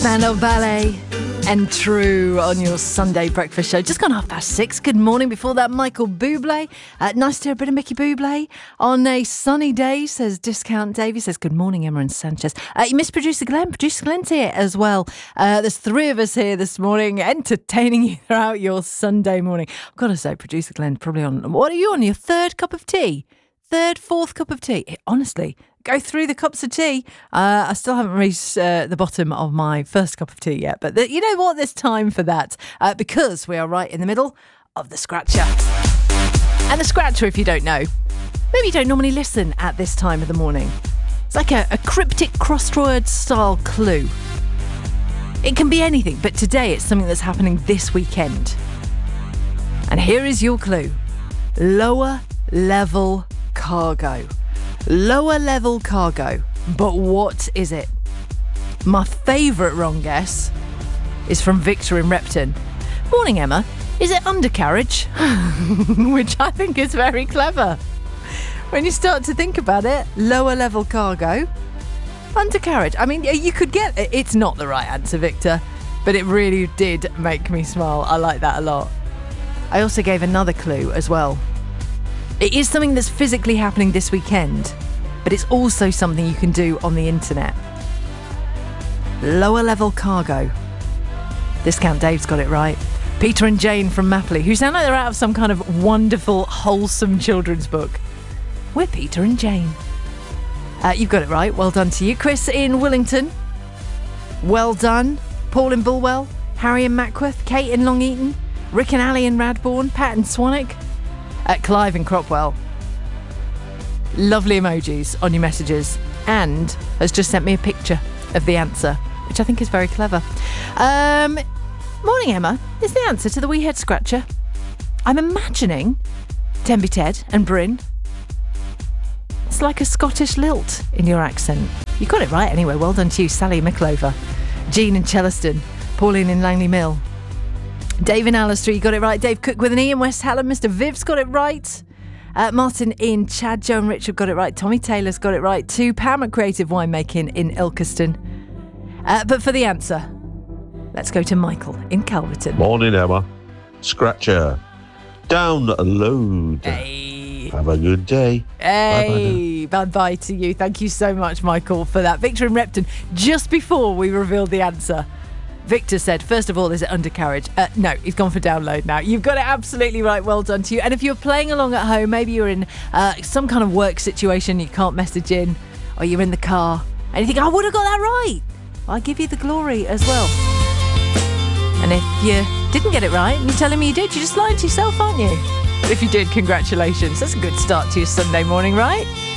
Spandau Ballet and True on your Sunday breakfast show. Just gone 6:30. Good morning. Before that, Michael Bublé. Nice to hear a bit of Mickey Bublé on a sunny day, says Discount Davey. Says, good morning, Emma and Sanchez. You missed Producer Glenn. Producer Glenn's here as well. There's three of us here this morning, entertaining you throughout your Sunday morning. I've got to say, Producer Glenn, probably on, what are you on, your third cup of tea? Third, fourth cup of tea? Honestly, go through the cups of tea. I still haven't reached the bottom of my first cup of tea yet. But you know what? There's time for that because we are right in the middle of the Scratcher. And the Scratcher, if you don't know, maybe you don't normally listen at this time of the morning. It's like a cryptic crossword style clue. It can be anything, but today it's something that's happening this weekend. And here is your clue. Lower level cargo. Lower level cargo. But what is it? My favourite wrong guess is from Victor in Repton. Morning, Emma. Is it undercarriage? Which I think is very clever. When you start to think about it, lower level cargo, undercarriage. I mean, you could get it. It's not the right answer, Victor, but it really did make me smile. I like that a lot. I also gave another clue as well. It is something that's physically happening this weekend, but it's also something you can do on the internet. Lower level cargo. Discount Dave's got it right. Peter and Jane from Mapley, who sound like they're out of some kind of wonderful, wholesome children's book. We're Peter and Jane. You've got it right. Well done to you. Chris in Willington. Well done. Paul in Bulwell. Harry in Mackworth. Kate in Long Eaton. Rick and Ali in Radbourne. Pat in Swanwick. Clive in Cropwell. Lovely emojis on your messages, and has just sent me a picture of the answer, which I think is very clever. Morning, Emma. Is the answer to the wee head scratcher? I'm imagining Tenby Ted and Bryn. It's like a Scottish lilt in your accent. You got it right anyway. Well done to you, Sally Micklover. Jean in Chellaston. Pauline in Langley Mill. Dave in Alistair, you got it right. Dave Cook with an E in West Hallam. Mr. Viv's got it right. Martin in Chad, Joe and Richard got it right. Tommy Taylor's got it right too. Pam at Creative Winemaking in Ilkeston. But for the answer, let's go to Michael in Calverton. Morning, Emma. Scratcher. Download. Hey. Have a good day. Hey. Bye-bye to you. Thank you so much, Michael, for that. Victor in Repton, just before we revealed the answer, Victor said, first of all, is it undercarriage? No, he's gone for download now. You've got it absolutely right. Well done to you. And if you're playing along at home, maybe you're in some kind of work situation, you can't message in, or you're in the car, and you think, I would have got that right. I give you the glory as well. And if you didn't get it right, and you're telling me you did, you're just lying to yourself, aren't you? If you did, congratulations. That's a good start to your Sunday morning, right?